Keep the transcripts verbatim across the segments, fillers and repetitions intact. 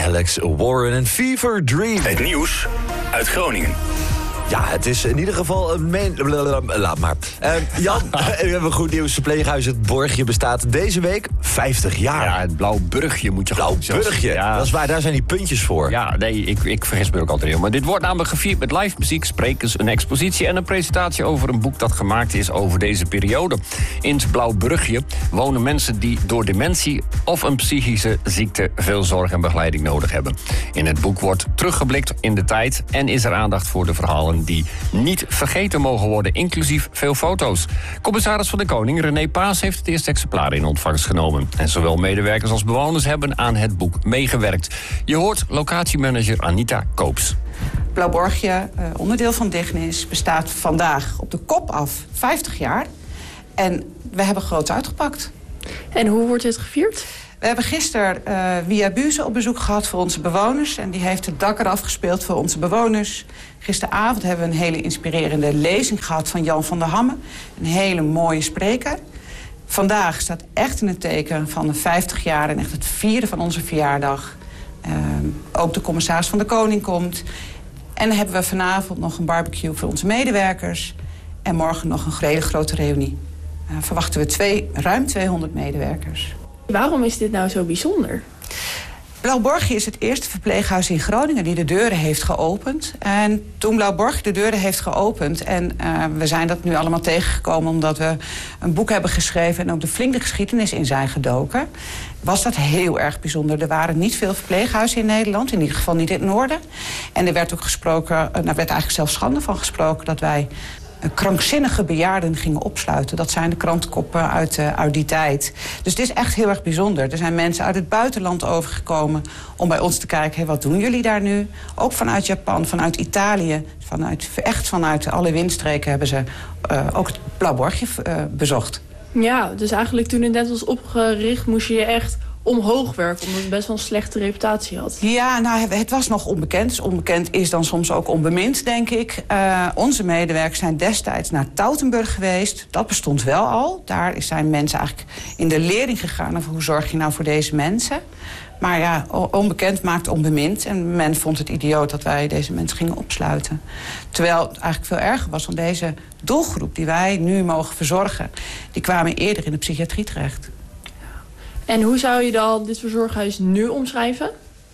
Alex Warren en Fever Dream. Het nieuws uit Groningen. Ja, het is in ieder geval een... Main... Laat maar. Uh, Jan, we hebben goed nieuws. Verpleeghuis Het Borgje bestaat deze week vijftig jaar. Ja, het Blauwburgje moet je gewoon zeggen. Blauwburgje, ja. Dat is waar, daar zijn die puntjes voor. Ja, nee, ik, ik vergis me ook altijd heel. Maar dit wordt namelijk gevierd met live muziek, sprekers, een expositie en een presentatie over een boek dat gemaakt is over deze periode. In het Blauwburgje wonen mensen die door dementie of een psychische ziekte veel zorg en begeleiding nodig hebben. In het boek wordt teruggeblikt in de tijd en is er aandacht voor de verhalen die niet vergeten mogen worden, inclusief veel foto's. Commissaris van de Koning, René Paas, heeft het eerste exemplaar in ontvangst genomen. En zowel medewerkers als bewoners hebben aan het boek meegewerkt. Je hoort locatiemanager Anita Koops. Blauwborgje, onderdeel van Dignis, bestaat vandaag op de kop af vijftig jaar. En we hebben groot uitgepakt. En hoe wordt dit gevierd? We hebben gisteren uh, Via Buze op bezoek gehad voor onze bewoners. En die heeft het dak eraf gespeeld voor onze bewoners. Gisteravond hebben we een hele inspirerende lezing gehad van Jan van der Hammen. Een hele mooie spreker. Vandaag staat echt in het teken van de vijftig jaar en echt het vieren van onze verjaardag. Uh, ook de commissaris van de Koning komt. En dan hebben we vanavond nog een barbecue voor onze medewerkers. En morgen nog een hele grote reunie. Uh, verwachten we twee, ruim tweehonderd medewerkers. Waarom is dit nou zo bijzonder? Blauwborgje is het eerste verpleeghuis in Groningen die de deuren heeft geopend. En toen Blauwborgje de deuren heeft geopend... en uh, we zijn dat nu allemaal tegengekomen omdat we een boek hebben geschreven... en ook de flinke geschiedenis in zijn gedoken... was dat heel erg bijzonder. Er waren niet veel verpleeghuizen in Nederland, in ieder geval niet in het noorden. En er werd ook gesproken, er werd eigenlijk zelfs schande van gesproken... dat wij krankzinnige bejaarden gingen opsluiten. Dat zijn de krantenkoppen uit, uh, uit die tijd. Dus het is echt heel erg bijzonder. Er zijn mensen uit het buitenland overgekomen om bij ons te kijken... Hey, wat doen jullie daar nu? Ook vanuit Japan, vanuit Italië... Vanuit, echt vanuit alle windstreken hebben ze uh, ook het Blauwborgje uh, bezocht. Ja, dus eigenlijk toen het net was opgericht... moest je je echt omhoog werken, omdat het best wel een slechte reputatie had. Ja, nou, het was nog onbekend. Dus onbekend is dan soms ook onbemind, denk ik. Uh, onze medewerkers zijn destijds naar Tautenburg geweest. Dat bestond wel al. Daar zijn mensen eigenlijk in de lering gegaan over hoe zorg je nou voor deze mensen. Maar ja, onbekend maakt onbemind. En men vond het idioot dat wij deze mensen gingen opsluiten. Terwijl het eigenlijk veel erger was, want deze doelgroep die wij nu mogen verzorgen... die kwamen eerder in de psychiatrie terecht. En hoe zou je dan dit verzorghuis nu omschrijven?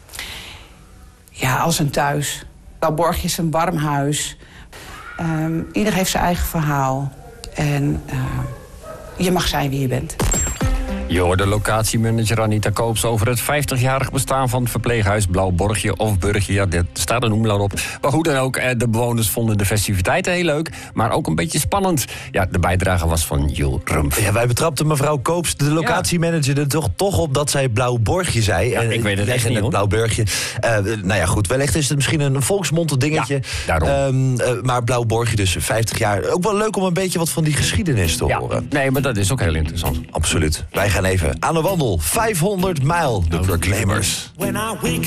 Ja, als een thuis. Blauwborgje is een warm huis. Um, ieder heeft zijn eigen verhaal. En uh, je mag zijn wie je bent. Je hoorde locatiemanager Anita Koops over het vijftigjarig bestaan van het verpleeghuis Blauwborgje of Burgje. Ja, dat staat een omlaag op. Maar hoe dan ook, de bewoners vonden de festiviteiten heel leuk, maar ook een beetje spannend. Ja, de bijdrage was van Jul Rumpf. Ja, wij betrapten mevrouw Koops, de locatiemanager, er toch, toch op dat zij Blauwborgje zei. Ja, ik weet het echt niet, hoor. Blauwburgje. Uh, nou ja, goed, wellicht is het misschien een volksmond dingetje. Ja, daarom. Um, uh, maar Blauwborgje dus vijftig jaar. Ook wel leuk om een beetje wat van die geschiedenis te ja, horen. Nee, maar dat is ook heel interessant. Absoluut. Wij gaan even aan de wandel. vijfhonderd mijl, de Proclaimers. When I wake